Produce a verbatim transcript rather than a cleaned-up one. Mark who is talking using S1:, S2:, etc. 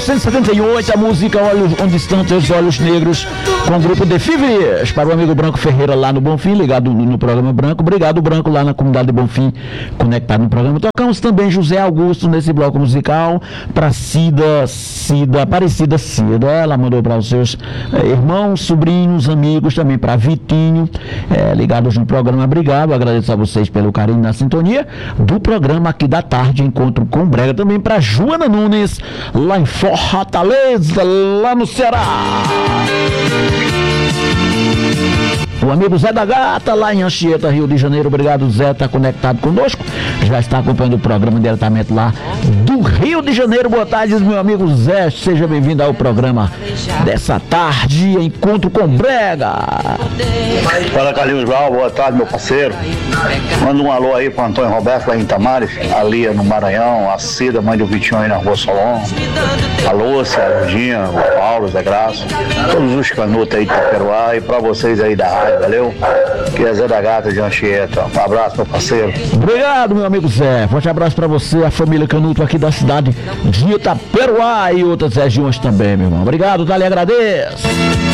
S1: novecentos e setenta e oito, a música Olhos, Onde Estão Teus Olhos Negros, com o grupo The Fivers, para o amigo Branco Ferreira lá no Bonfim, ligado no, no programa Branco. Obrigado, Branco, lá na comunidade de Bonfim, conectado no programa. Tocamos também José Augusto nesse bloco musical, para Cida, Cida, Aparecida Cida, ela mandou para os seus eh, irmãos, sobrinhos, amigos, também para Vitinho, eh, ligados no programa. Obrigado, agradeço a vocês pelo carinho na sintonia do programa aqui da tarde, Encontro com Brega. Também para Joana Nunes, lá em Fortaleza, lá no Ceará. O amigo Zé da Gata, lá em Anchieta, Rio de Janeiro. Obrigado, Zé, está conectado conosco. Já está acompanhando o programa diretamente lá do Rio de Janeiro. Boa tarde, meu amigo Zé. Seja bem-vindo ao programa dessa tarde, Encontro com Brega.
S2: Fala, Carlinhos Brau. Boa tarde, meu parceiro. Manda um alô aí para Antônio Roberto, lá em Tamares, a Lia no Maranhão, a Cida, mãe do Vitinho aí na Rua Solon, a Lúcia, a Lurdinha, o Paulo, o Zé Graça, todos os canutos aí de Taperoá, e para vocês aí da rádio, valeu? Que é Zé da Gata de Anchieta. Um abraço, meu parceiro.
S1: Obrigado, meu amigo Zé. Forte abraço para você, a família Canuto aqui da cidade de Itaperuá e outras regiões também, meu irmão. Obrigado, tá? Lhe agradeço.